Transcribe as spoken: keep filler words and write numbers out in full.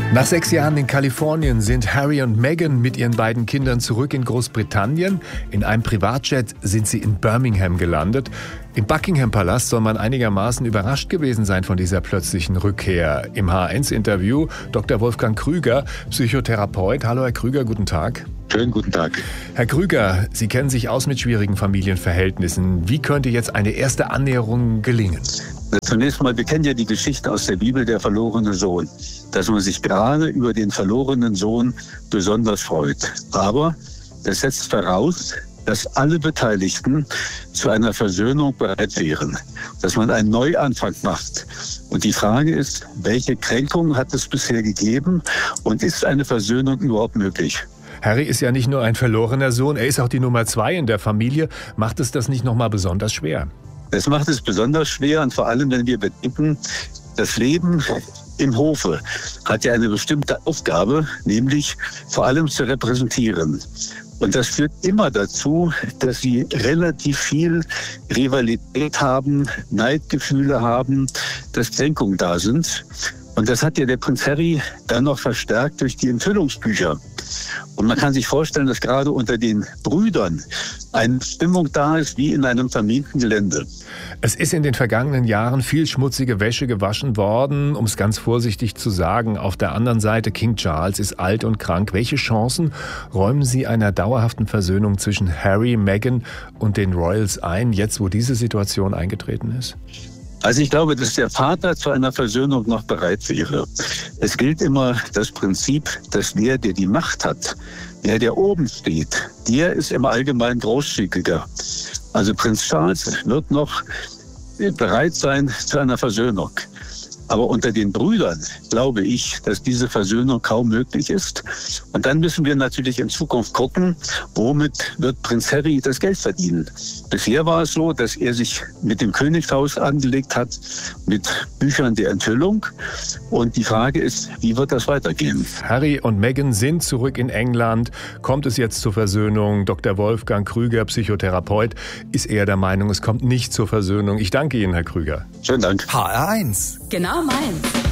Nach sechs Jahren in Kalifornien sind Harry und Meghan mit ihren beiden Kindern zurück in Großbritannien. In einem Privatjet sind sie in Birmingham gelandet. Im Buckingham-Palast soll man einigermaßen überrascht gewesen sein von dieser plötzlichen Rückkehr. Im H eins Interview Doktor Wolfgang Krüger, Psychotherapeut. Hallo Herr Krüger, guten Tag. Schönen guten Tag. Herr Krüger, Sie kennen sich aus mit schwierigen Familienverhältnissen. Wie könnte jetzt eine erste Annäherung gelingen? Zunächst mal, wir kennen ja die Geschichte aus der Bibel, der verlorene Sohn, dass man sich gerade über den verlorenen Sohn besonders freut. Aber das setzt voraus, dass alle Beteiligten zu einer Versöhnung bereit wären, dass man einen Neuanfang macht. Und die Frage ist, welche Kränkungen hat es bisher gegeben und ist eine Versöhnung überhaupt möglich? Harry ist ja nicht nur ein verlorener Sohn, er ist auch die Nummer zwei in der Familie. Macht es das nicht nochmal besonders schwer? Das macht es besonders schwer, und vor allem, wenn wir bedenken, das Leben im Hofe hat ja eine bestimmte Aufgabe, nämlich vor allem zu repräsentieren. Und das führt immer dazu, dass sie relativ viel Rivalität haben, Neidgefühle haben, dass Kränkungen da sind. Und das hat ja der Prinz Harry dann noch verstärkt durch die Enthüllungsbücher. Und man kann sich vorstellen, dass gerade unter den Brüdern eine Stimmung da ist wie in einem vermienten Gelände. Es ist in den vergangenen Jahren viel schmutzige Wäsche gewaschen worden, um es ganz vorsichtig zu sagen. Auf der anderen Seite, King Charles ist alt und krank. Welche Chancen räumen Sie einer dauerhaften Versöhnung zwischen Harry, Meghan und den Royals ein, jetzt wo diese Situation eingetreten ist? Also ich glaube, dass der Vater zu einer Versöhnung noch bereit wäre. Es gilt immer das Prinzip, dass der, der die Macht hat, der, der oben steht, der ist im Allgemeinen großzügiger. Also Prinz Charles wird noch bereit sein zu einer Versöhnung. Aber unter den Brüdern glaube ich, dass diese Versöhnung kaum möglich ist. Und dann müssen wir natürlich in Zukunft gucken, womit wird Prinz Harry das Geld verdienen. Bisher war es so, dass er sich mit dem Königshaus angelegt hat, mit Büchern der Enthüllung. Und die Frage ist, wie wird das weitergehen? Harry und Meghan sind zurück in England. Kommt es jetzt zur Versöhnung? Doktor Wolfgang Krüger, Psychotherapeut, ist eher der Meinung, es kommt nicht zur Versöhnung. Ich danke Ihnen, Herr Krüger. Schönen Dank. H R eins. Genau meins.